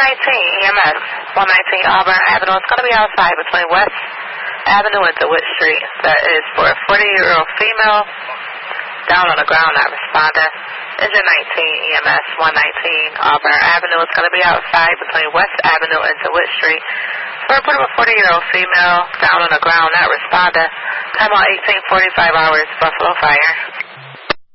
EMS, 119 Auburn Avenue. It's going to be outside between West Avenue and DeWitt Street. That is for a 40-year-old female down on the ground, not responding. Engine 19 EMS, 119 Auburn Avenue. It's going to be outside between West Avenue and DeWitt Street for a 40-year-old female down on the ground, not responding. Time on 18:45 hours, Buffalo Fire.